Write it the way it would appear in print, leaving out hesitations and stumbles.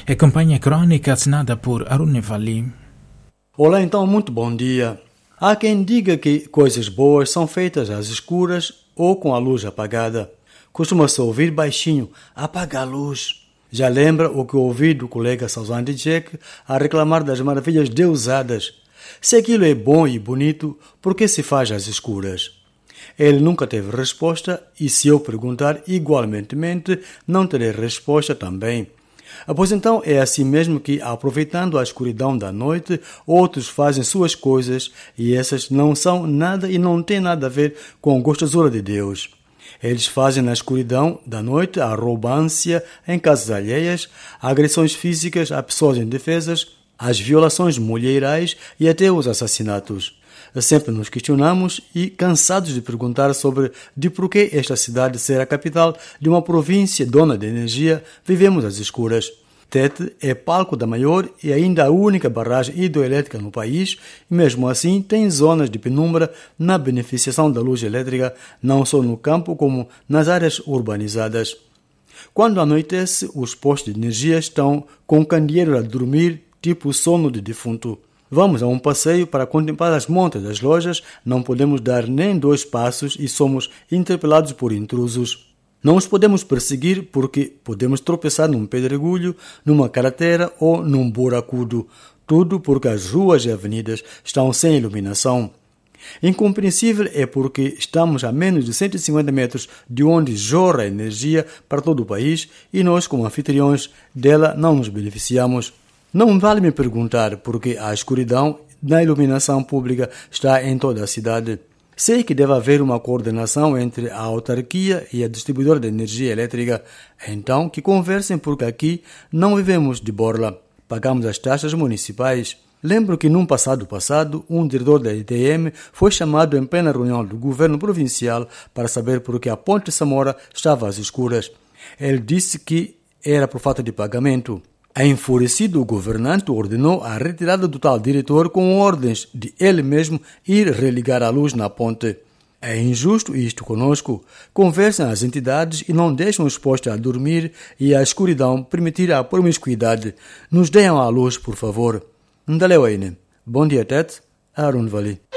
A campanha crônica assinada por Arun Vali. Olá, então, muito bom dia. Há quem diga que coisas boas são feitas às escuras ou com a luz apagada. Costuma-se ouvir baixinho: apaga a luz. Já lembra o que ouvi do colega Salzan Dijek a reclamar das maravilhas deusadas. Se aquilo é bom e bonito, por que se faz às escuras? Ele nunca teve resposta e se eu perguntar igualmente, não terei resposta também. Pois então é assim mesmo que, aproveitando a escuridão da noite, outros fazem suas coisas e essas não são nada e não têm nada a ver com a gostosura de Deus. Eles fazem na escuridão da noite a arrogância em casas alheias, agressões físicas a pessoas indefesas, as violações mulherais e até os assassinatos. Sempre nos questionamos e, cansados de perguntar sobre de por que esta cidade ser a capital de uma província dona de energia, vivemos às escuras. Tete é palco da maior e ainda a única barragem hidroelétrica no país e, mesmo assim, tem zonas de penumbra na beneficiação da luz elétrica, não só no campo como nas áreas urbanizadas. Quando anoitece, os postos de energia estão com candeeiros a dormir, tipo sono de defunto. Vamos a um passeio para contemplar as montas das lojas, não podemos dar nem 2 passos e somos interpelados por intrusos. Não os podemos perseguir porque podemos tropeçar num pedregulho, numa cratera ou num buracudo. Tudo porque as ruas e avenidas estão sem iluminação. Incompreensível é porque estamos a menos de 150 metros de onde jorra a energia para todo o país e nós, como anfitriões dela, não nos beneficiamos. Não vale me perguntar porque a escuridão na iluminação pública está em toda a cidade. Sei que deve haver uma coordenação entre a autarquia e a distribuidora de energia elétrica, então que conversem porque aqui não vivemos de borla, pagamos as taxas municipais. Lembro que num passado, um diretor da ITM foi chamado em plena reunião do governo provincial para saber por que a Ponte Samora estava às escuras. Ele disse que era por falta de pagamento. Enfurecido, o governante ordenou a retirada do tal diretor com ordens de ele mesmo ir religar a luz na ponte. É injusto isto conosco. Conversam as entidades e não deixam os postos a dormir e a escuridão permitir a promiscuidade. Nos deem a luz, por favor. Ndalewayne. Bom dia, Tete. Arun Vali.